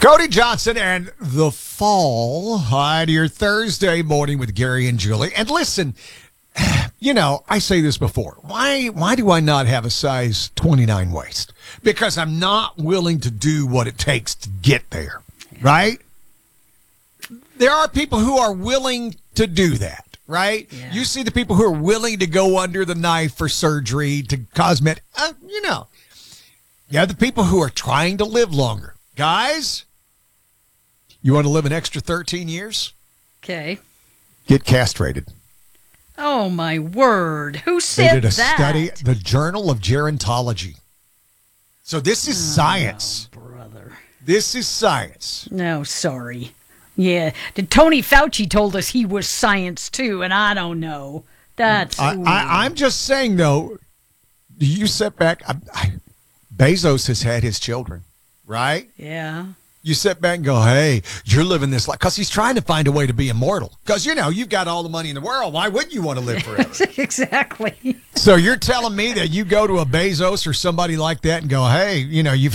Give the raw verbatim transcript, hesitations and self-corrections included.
Cody Johnson and the Fall on your Thursday morning with Gary and Julie. And listen, you know, I say this before. Why why do I not have a size twenty-nine waist? Because I'm not willing to do what it takes to get there, right? There are people who are willing to do that, right? Yeah. You see the people who are willing to go under the knife for surgery, to cosmetic, uh, you know. You have the people who are trying to live longer. Guys, you want to live an extra thirteen years? Okay. Get castrated. Oh, my word. Who They said did a that? study, the Journal of Gerontology. So this is Oh, science. brother. This is science. No, sorry. Yeah. Did Tony Fauci told us he was science, too, and I don't know. That's... I, I, I'm just saying, though, you sit back. I, I, Bezos has had his children, right? Yeah. You sit back and go, hey, you're living this life. Because he's trying to find a way to be immortal. Because, you know, you've got all the money in the world. Why wouldn't you want to live forever? Exactly. So you're telling me that you go to a Bezos or somebody like that and go, hey, you know, you've